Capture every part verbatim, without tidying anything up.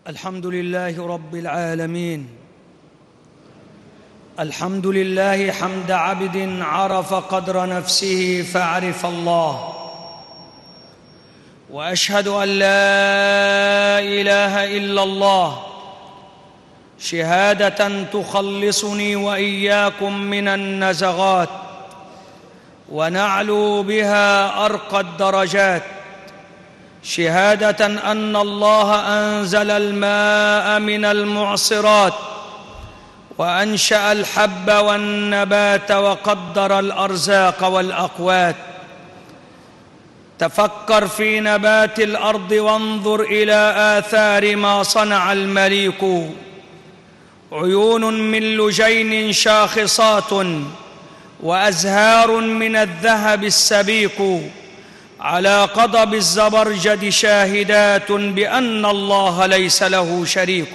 الحمد لله رب العالمين. الحمد لله حمد عبد عرف قدر نفسه فعرف الله، وأشهد أن لا إله إلا الله شهادة تخلصني وإياكم من النزغات ونعلو بها أرقى الدرجات، شهادة أن الله أنزل الماء من المعصرات وأنشأ الحب والنبات وقدر الأرزاق والأقوات. تفكر في نبات الأرض وانظر إلى آثار ما صنع المليك، عيون من لجين شاخصات وأزهار من الذهب السبيك، على قضب الزبرجد شاهدات بأن الله ليس له شريك.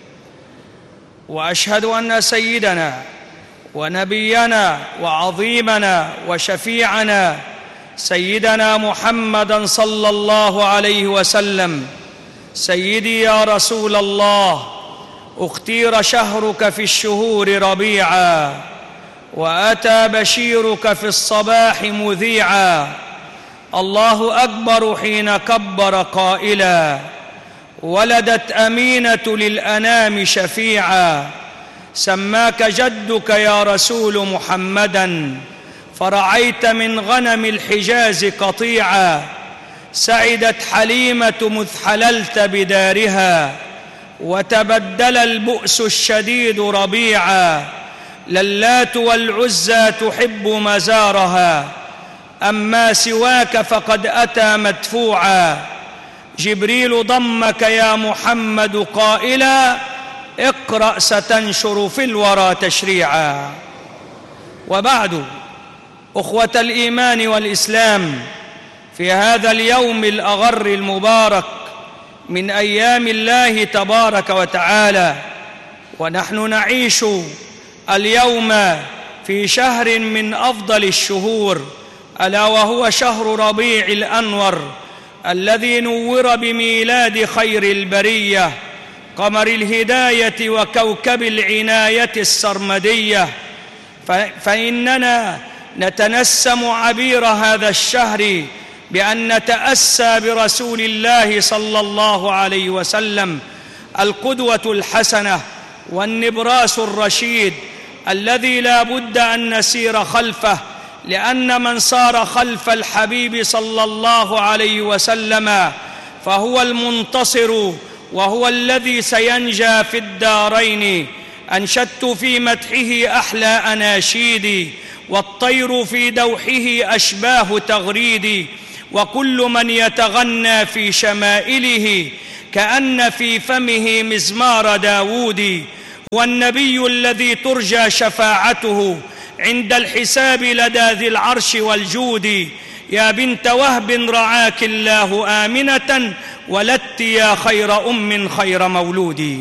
وأشهد أن سيدنا ونبينا وعظيمنا وشفيعنا سيدنا محمدًا صلى الله عليه وسلم، سيدي يا رسول الله، اختير شهرك في الشهور ربيعا، وأتى بشيرك في الصباح مذيعا. الله أكبر حين كبر قائلا، ولدت أمينة للأنام شفيعا. سماك جدك يا رسول محمدا، فرعيت من غنم الحجاز قطيعا. سعدت حليمة مذ حللت بدارها، وتبدل البؤس الشديد ربيعا. للات والعزى تحب مزارها، أما سواك فقد أتى مدفوعا. جبريل ضمك يا محمد قائلا، اقرأ ستنشر في الورى تشريعا. وبعد، أخوة الإيمان والإسلام، في هذا اليوم الأغر المبارك من أيام الله تبارك وتعالى، ونحن نعيش اليوم في شهر من أفضل الشهور، ألا وهو شهر ربيع الأنور، الذي نور بميلاد خير البرية، قمر الهداية وكوكب العناية السرمدية. فإننا نتنسم عبير هذا الشهر بأن نتأسى برسول الله صلى الله عليه وسلم، القدوة الحسنة والنبراس الرشيد، الذي لا بد أن نسير خلفه، لأن من سار خلف الحبيب صلى الله عليه وسلم فهو المنتصر، وهو الذي سينجى في الدارين. أنشدت في مدحه أحلى أناشيدي، والطير في دوحه أشباه تغريدي، وكل من يتغنى في شمائله كأن في فمه مزمار داود. والنبي الذي ترجى شفاعته عند الحساب لدى ذي العرش والجود. يا بنت وهب رعاك الله آمنة، ولدت يا خير أم خير مولود.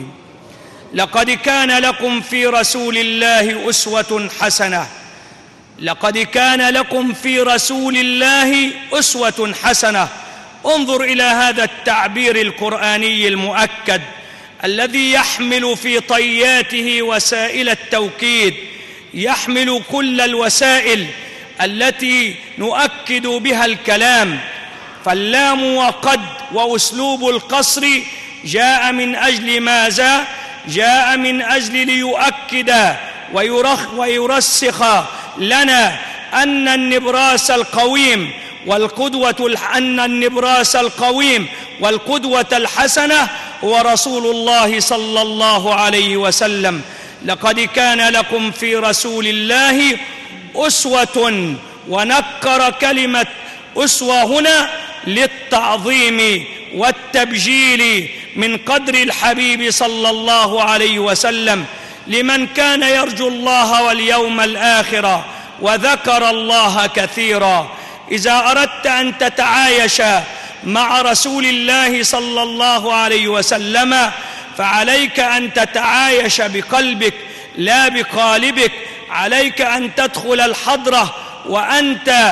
لقد كان لكم في رسول الله أسوة حسنة، لقد كان لكم في رسول الله أسوة حسنة. انظر إلى هذا التعبير القرآني المؤكد، الذي يحمل في طياته وسائل التوكيد، يحمل كل الوسائل التي نؤكد بها الكلام. فاللام وقد وأسلوب القصر جاء من أجل ماذا؟ جاء من أجل ليؤكد ويرخ ويرسخ لنا أن النبراس القويم والقدوة أن النبراس القويم والقدوة الحسنة هو رسول الله صلى الله عليه وسلم. لقد كان لكم في رسول الله أسوة، ونكر كلمة أسوة هنا للتعظيم والتبجيل من قدر الحبيب صلى الله عليه وسلم، لمن كان يرجو الله واليوم الآخر وذكر الله كثيرا. إذا أردت أن تتعايش مع رسول الله صلى الله عليه وسلم فعليك أن تتعايش بقلبك لا بقالبك. عليك أن تدخل الحضرة وأنت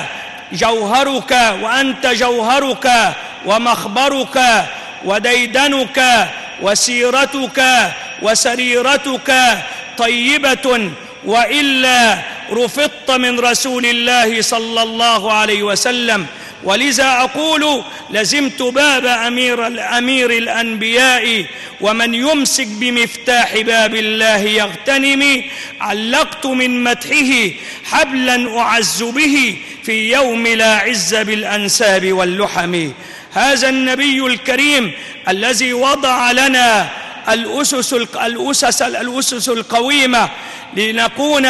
جوهرك وأنت جوهرك ومخبرك وديدنك وسيرتك وسريرتك طيبة، وإلا رفضت من رسول الله صلى الله عليه وسلم. ولذا أقول: لزمت باب أمير الأمير الأنبياء، ومن يمسك بمفتاح باب الله يغتنم. علقت من مدحه حبلا أعز به في يوم لا عز بالأنساب واللحم. هذا النبي الكريم الذي وضع لنا الأسس الأسس الأسس القويمة لنكون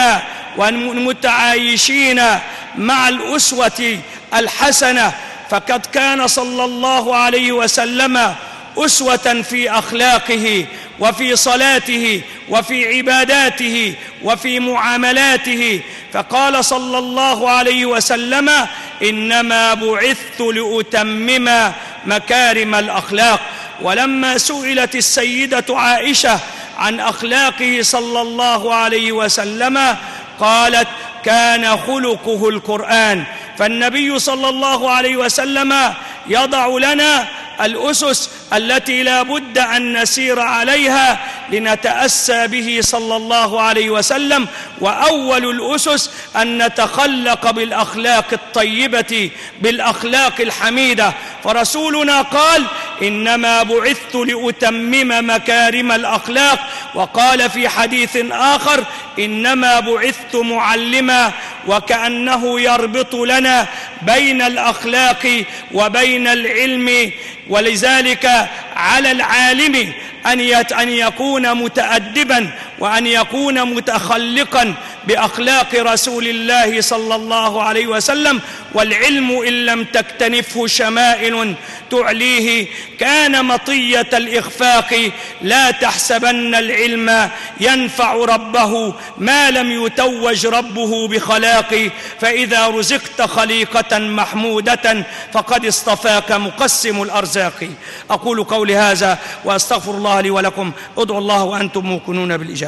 متعايشين مع الأسوة الحسنة، فقد كان صلى الله عليه وسلم أسوة في أخلاقه وفي صلاته وفي عباداته وفي معاملاته. فقال صلى الله عليه وسلم: إنما بعثت لأتمم مكارم الأخلاق. ولما سئلت السيدة عائشة عن أخلاقه صلى الله عليه وسلم قالت: كان خلقه القرآن. فالنبي صلى الله عليه وسلم يضع لنا الأسس التي لا بد أن نسير عليها لنتأسى به صلى الله عليه وسلم. وأول الأسس أن نتخلق بالأخلاق الطيبة، بالأخلاق الحميدة. فرسولنا قال: إنما بعثت لأتمم مكارم الأخلاق. وقال في حديث آخر: إنما بعثت معلما. وكأنه يربط لنا بين الأخلاق وبين العلم. ولذلك على العالم أن يكون متأدبا وأن يكون متخلقا بأخلاق رسول الله صلى الله عليه وسلم. والعلم إن لم تكتنفه شمائل تعليه كان مطية الإخفاق. لا تحسبن العلم ينفع ربه ما لم يتوج ربه بخلاق. فإذا رزقت خليقة محمودة فقد اصطفاك مقسم الأرزاق. أقول قولي هذا وأستغفر الله لي ولكم. ادعوا الله وأنتم موقنون بالإجابة.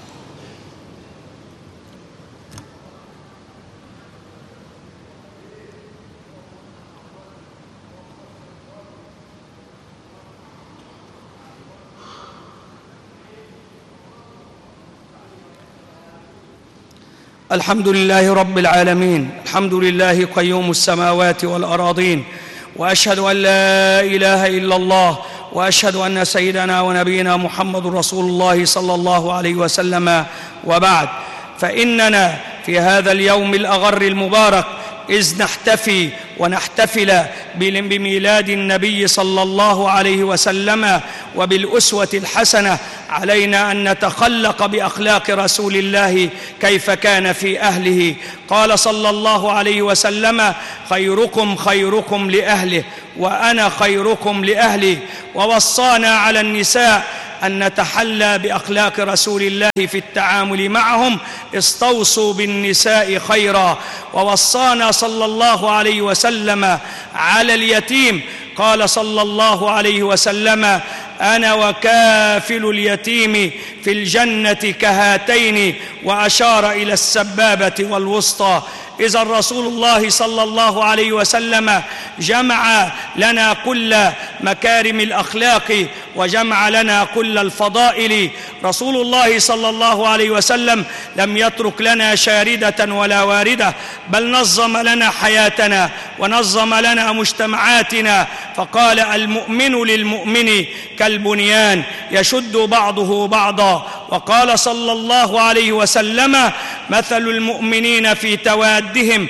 الحمد لله رب العالمين، الحمد لله قيوم السماوات والأراضين، وأشهد أن لا إله إلا الله، وأشهد أن سيدنا ونبينا محمد رسول الله صلى الله عليه وسلم. وبعد، فإننا في هذا اليوم الأغر المبارك إذ نحتفي ونحتفل بميلاد النبي صلى الله عليه وسلم وبالأسوة الحسنة، علينا أن نتخلق بأخلاق رسول الله كيف كان في أهله. قال صلى الله عليه وسلم: خيركم خيركم لأهله وأنا خيركم لأهلي. ووصانا على النساء أن نتحلى بأخلاق رسول الله في التعامل معهم. استوصوا بالنساء خيرا. ووصانا صلى الله عليه وسلم على اليتيم. قال صلى الله عليه وسلم: أنا وكافل اليتيم في الجنة كهاتين، وأشار إلى السبابة والوسطى. إذا رسول الله صلى الله عليه وسلم جمع لنا كل مكارم الأخلاق وجمع لنا كل الفضائل. رسول الله صلى الله عليه وسلم لم يترك لنا شاردة ولا واردة، بل نظم لنا حياتنا ونظم لنا مجتمعاتنا. فقال: المؤمن للمؤمن كالبنيان يشد بعضه بعضا. وقال صلى الله عليه وسلم: مثل المؤمنين في توادهم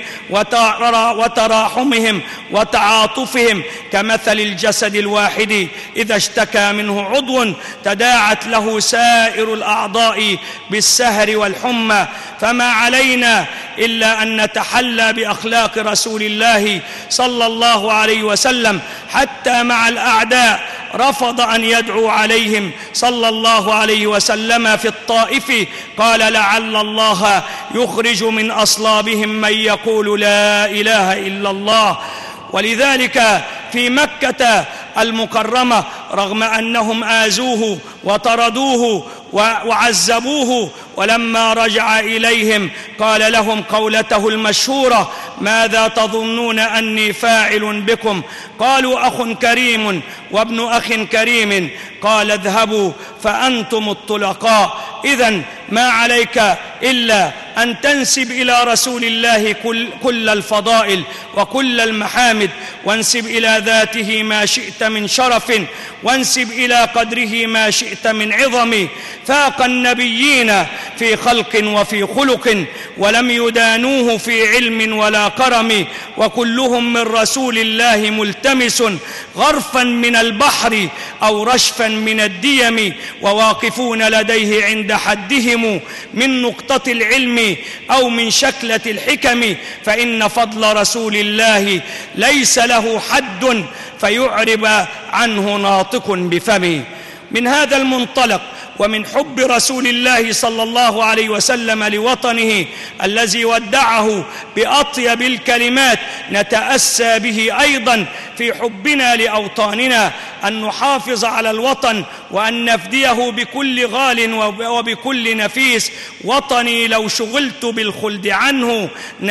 وتراحمهم وتعاطفهم كمثل الجسد الواحد إذا اشتكى منه عضو تداعت له سائر الأعضاء بالسهر والحمى. فما علينا إلا أن نتحلى بأخلاق رسول الله صلى الله عليه وسلم. حتى مع الأعداء رفض أن يدعو عليهم صلى الله عليه وسلم في الطائف. قال: لعل الله يخرج من أصلابهم من يقول لا إله إلا الله. ولذلك في مكة المكرمة رغم أنهم آذوه وطردوه وعذبوه، ولما رجع إليهم قال لهم قولته المشهورة: ماذا تظنون أني فاعل بكم؟ قالوا: أخ كريم وابن أخ كريم. قال: اذهبوا فأنتم الطلقاء، إذن ما عليك إلا أن تنسب إلى رسول الله كل, كل الفضائل وكل المحامد، وانسب إلى ذاته ما شئت من شرف، وانسب إلى قدره ما شئت من عظم. فاق النبيين في خلق وفي خلق، ولم يدانوه في علم ولا كرم، وكلهم من رسول الله ملتمس غرفا من البحر أو رشفا من الديم، وواقفون لديه عند حدهم من نقطة العلم أو من شكلة الحكم، فإن فضل رسول الله ليس له حد فيعرب عنه ناطق بفمه. من هذا المنطلق ومن حب رسول الله صلى الله عليه وسلم لوطنه الذي ودعه بأطيب الكلمات، نتأسى به أيضا في حبنا لأوطاننا، أن نحافظ على الوطن وأن نفديه بكل غال وبكل نفيس. وطني لو شغلت بالخلد عنه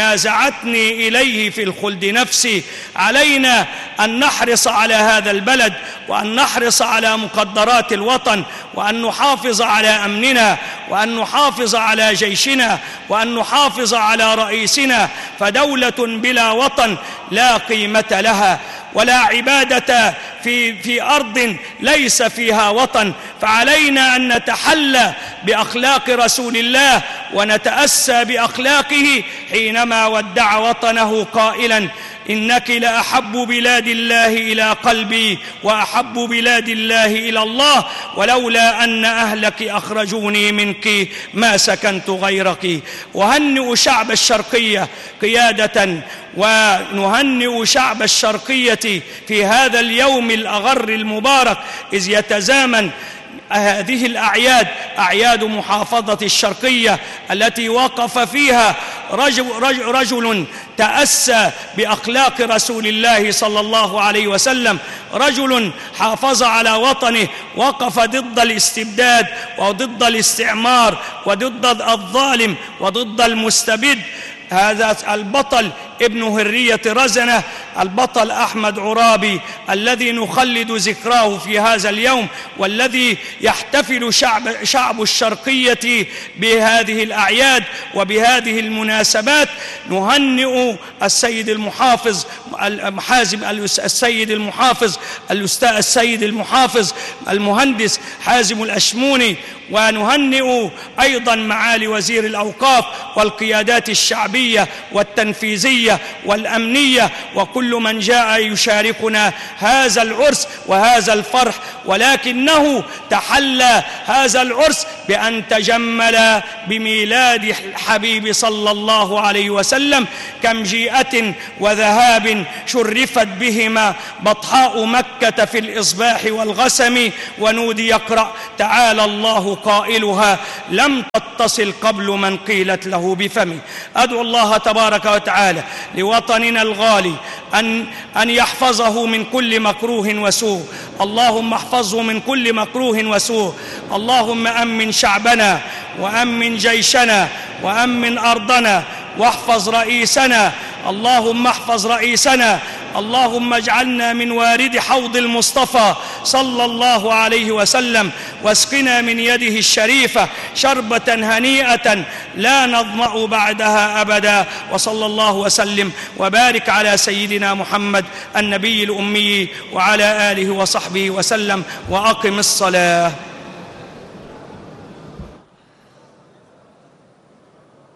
نازعتني إليه في الخلد نفسي. علينا أن نحرص على هذا البلد، وأن نحرص على مقدرات الوطن، وأن نحافظ على أمننا، وأن نحافظ على جيشنا، وأن نحافظ على رئيسنا، فدولة بلا وطن لا قيمة لها، ولا عبادة في, في أرض ليس فيها وطن. فعلينا أن نتحلى بأخلاق رسول الله ونتأسى بأخلاقه حينما ودع وطنه قائلا: إنك لأحب بلاد الله إلى قلبي وأحب بلاد الله إلى الله، ولولا أن أهلك أخرجوني منك ما سكنت غيرك. وهنئ شعب الشرقية قيادة، ونهنئ شعب الشرقية في هذا اليوم الأغر المبارك إذ يتزامن هذه الأعياد، أعياد محافظة الشرقية التي وقف فيها رجل, رجل, رجل تأسى بأخلاق رسول الله صلى الله عليه وسلم، رجل حافظ على وطنه، وقف ضد الاستبداد وضد الاستعمار وضد الظالم وضد المستبد. هذا البطل ابن هرية رزنة، البطل أحمد عرابي، الذي نخلد ذكراه في هذا اليوم، والذي يحتفل شعب, شعب الشرقية بهذه الأعياد وبهذه المناسبات. نهنئ السيد المحافظ حازم السيد المحافظ الأستاذ السيد المحافظ المهندس حازم الأشموني، ونهنئ أيضا معالي وزير الأوقاف والقيادات الشعبية والتنفيذية والأمنية وكل من جاء يشاركنا هذا العرس وهذا الفرح. ولكنه تحلى هذا العرس بأن تجمل بميلاد الحبيب صلى الله عليه وسلم. كم جيئة وذهاب شرفت بهما بطحاء مكة في الإصباح والغسم، ونودي يقرأ تعالى الله قائلها لم تتصل قبل من قيلت له بفمه. أدعو الله تبارك وتعالى لوطننا الغالي أن, أن يحفظه من كل مكروه وسوء. اللهم احفظه من كل مكروه وسوء. اللهم أمن شعبنا وأمن جيشنا وأمن أرضنا واحفظ رئيسنا. اللهم احفظ رئيسنا. اللهم اجعلنا من وارد حوض المصطفى صلى الله عليه وسلم، واسقنا من يده الشريفة شربة هنيئة لا نظمأ بعدها أبدا. وصلى الله وسلم وبارك على سيدنا محمد النبي الأمي وعلى آله وصحبه وسلم. وأقم الصلاة.